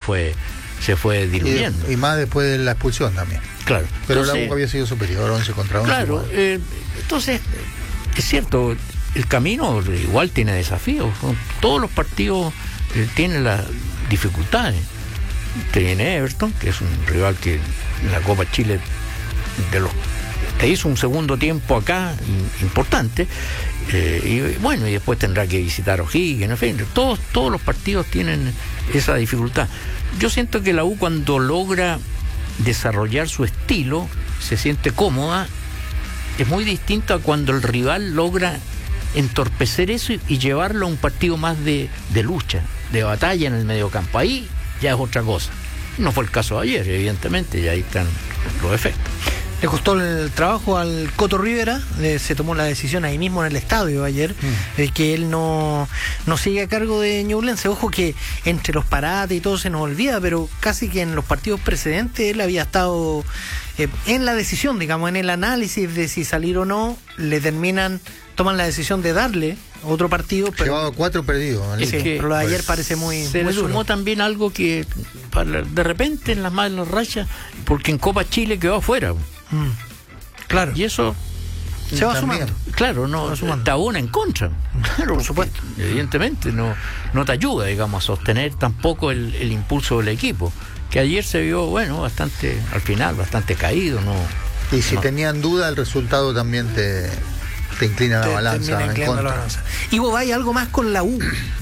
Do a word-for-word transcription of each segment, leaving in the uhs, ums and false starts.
fue se fue diluyendo. Y, y más después de la expulsión también. Claro. Pero entonces, la U había sido superior, once contra once. Claro, eh, entonces, es cierto, el camino igual tiene desafíos. Todos los partidos eh, tienen las dificultades. Tiene Everton, que es un rival que en la Copa Chile de los te hizo un segundo tiempo acá importante, eh, y bueno, y después tendrá que visitar O'Higgins, en fin, todos, todos los partidos tienen esa dificultad. Yo siento que la U, cuando logra desarrollar su estilo, se siente cómoda. Es muy distinto a cuando el rival logra entorpecer eso y, y llevarlo a un partido más de, de lucha, de batalla en el mediocampo. Ahí ya es otra cosa. No fue el caso de ayer, evidentemente, y ahí están los efectos. Le costó el trabajo al Coto Rivera, eh, se tomó la decisión ahí mismo en el estadio ayer, mm. eh, que él no, no sigue a cargo de Ñublense. Ojo que entre los parates y todo se nos olvida, pero casi que en los partidos precedentes él había estado eh, en la decisión, digamos, en el análisis de si salir o no. Le terminan, toman la decisión de darle otro partido, pero llevado cuatro perdidos. Es que, pero lo de ayer pues, parece muy se muy le sumó duro. También algo que para, de repente en las malas rachas, porque en Copa Chile quedó afuera. Mm. Claro. Y eso se va sumando. Claro, no, está una en contra. Claro, por supuesto. Evidentemente no, no te ayuda, digamos, a sostener tampoco el, el impulso del equipo, que ayer se vio, bueno, bastante, al final, bastante caído, no. Y si no. tenían duda, el resultado también te, te inclina la te, balanza en contra. La balanza. Ivo, ¿hay algo más con la U?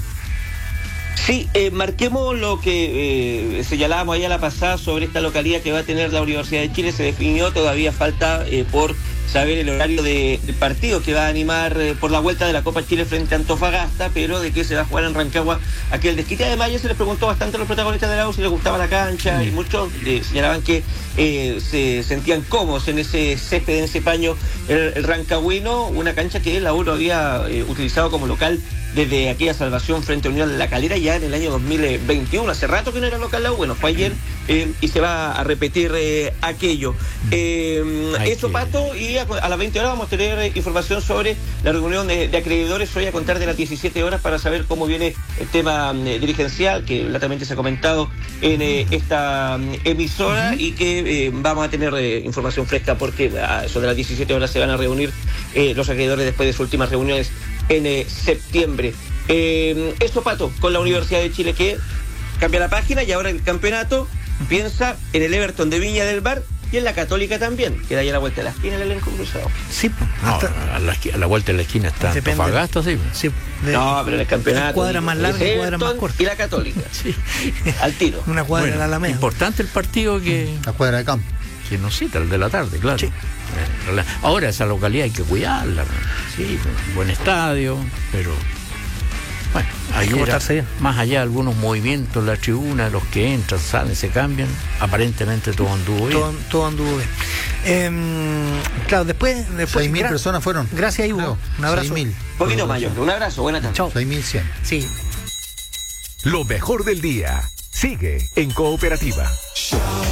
Sí, eh, marquemos lo que eh, señalábamos allá la pasada sobre esta localidad que va a tener la Universidad de Chile. Se definió, todavía falta eh, por saber el horario de, de partido que va a animar eh, por la vuelta de la Copa Chile frente a Antofagasta, pero de que se va a jugar en Rancagua aquel desquite. Además, ya se les preguntó bastante a los protagonistas de la U si les gustaba la cancha, mm. y muchos eh, señalaban que eh, se sentían cómodos en ese césped, en ese paño, el, el rancagüino, una cancha que la U lo había eh, utilizado como local desde aquella salvación frente a Unión de la Calera ya en el año dos mil veintiuno. Hace rato que no era local la U, bueno, fue ayer eh, y se va a repetir eh, aquello. Eh, eso, que... Pato, y a, a las veinte horas vamos a tener eh, información sobre la reunión de, de acreedores. Hoy a contar de las diecisiete horas para saber cómo viene el tema eh, dirigencial, que latamente se ha comentado en eh, esta eh, emisora, uh-huh. y que eh, vamos a tener eh, información fresca porque a eso de las diecisiete horas se van a reunir eh, los acreedores después de sus últimas reuniones en eh, septiembre. Eh, eso, Pato, con la Universidad de Chile, que cambia la página y ahora el campeonato piensa en el Everton de Viña del Mar y en la Católica también, que da ya la vuelta a la esquina el elenco cruzado. Sí, no, hasta... a, la, a la vuelta de la esquina está Antofagasta, sí. sí de... No, pero en el campeonato. Cuadra más larga y cuadra más corta. Y la Católica. Sí. Al tiro. Una cuadra bueno, de la Alameda. Importante el partido que. La cuadra de campo. Que nos cita, el de la tarde, claro. Sí. Ahora esa localidad hay que cuidarla, sí, buen estadio, pero bueno, hay que portarse bien. Más allá de algunos movimientos, la tribuna, los que entran, salen, se cambian, aparentemente todo anduvo bien. Todo, todo anduvo bien. Eh, claro, después... después seis mil gra- personas fueron. Gracias, Ivo. Creo. Un abrazo. seis mil. Un poquito mayor. Un abrazo, buenas tardes. Chao. seis mil cien. Sí. Lo mejor del día sigue en Cooperativa.